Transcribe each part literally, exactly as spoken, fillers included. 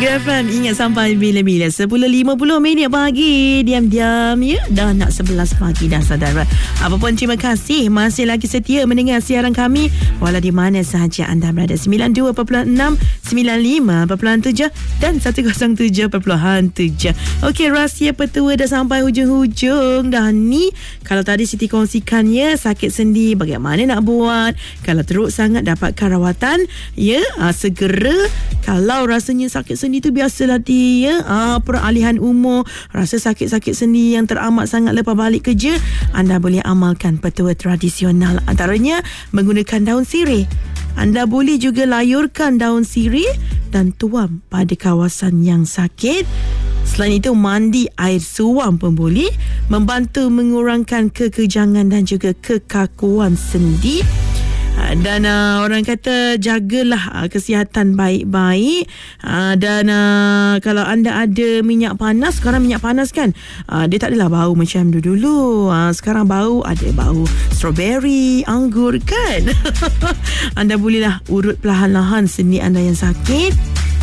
Negeri F M, ingat sampai bila-bila. Sepuluh lima puluh minit pagi. Diam-diam ya, dah nak sebelas pagi dah saudara. Apapun terima kasih masih lagi setia mendengar siaran kami walau di mana sahaja anda berada. Sembilan dua perpuluhan enam, sembilan lima perpuluhan tujuh dan seratus tujuh perpuluhan tujuh. Okey, rahsia petua dah sampai hujung-hujung dah ni. Kalau tadi Siti kongsikan ya, sakit sendi bagaimana nak buat. Kalau teruk sangat dapatkan rawatan ya, aa, segera. Kalau rasanya sakit sendi tu biasalah dia aa, peralihan umur, rasa sakit-sakit sendi yang teramat sangat lepas balik kerja, anda boleh amalkan petua tradisional, antaranya menggunakan daun sirih. Anda boleh juga layurkan daun sirih dan tuam pada kawasan yang sakit. Selain itu, mandi air suam pun boleh membantu mengurangkan kekejangan dan juga kekakuan sendi. Dan uh, orang kata jagalah uh, kesihatan baik-baik. uh, Dan uh, kalau anda ada minyak panas, sekarang minyak panas kan, uh, dia tak adalah bau macam dulu-dulu. uh, Sekarang bau, ada bau strawberry, anggur kan. Anda bolehlah urut perlahan-lahan sendi anda yang sakit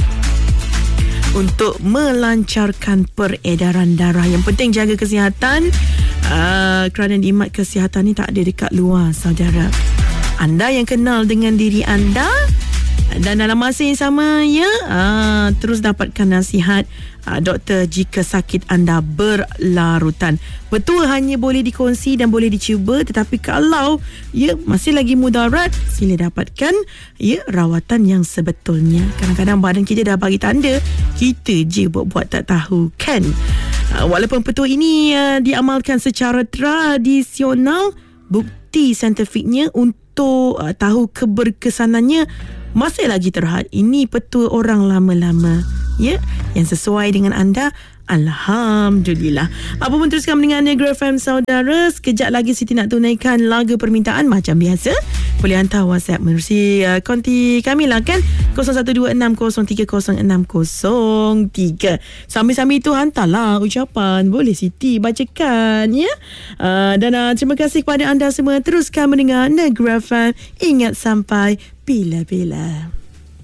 untuk melancarkan peredaran darah. Yang penting jaga kesihatan, uh, kerana nikmat kesihatan ni tak ada dekat luar saudara. Anda yang kenal dengan diri anda, dan dalam masa yang sama ya, aa, terus dapatkan nasihat aa, doktor jika sakit anda berlarutan. Betul hanya boleh dikongsi dan boleh dicuba, tetapi kalau ya masih lagi mudarat, sila dapatkan ya rawatan yang sebetulnya. Kadang-kadang badan kita dah bagi tanda, kita je buat-buat tak tahu kan. Aa, walaupun petua ini aa, diamalkan secara tradisional, bukti saintifiknya untuk Untuk uh, tahu keberkesanannya masih lagi terhad. Ini petua orang lama-lama ya, yang sesuai dengan anda. Alhamdulillah. Apa pun teruskan mendengar Negeri F M saudara. Sekejap lagi Siti nak tunaikan lagu permintaan macam biasa. Boleh hantar WhatsApp menerusi uh, konti kami lah kan, kosong satu dua enam kosong tiga kosong enam kosong tiga. Sambil-sambil itu hantarlah ucapan, boleh Siti bacakan ya. Uh, dan uh, terima kasih kepada anda semua. Teruskan mendengar Negeri F M. Ingat sampai bila-bila.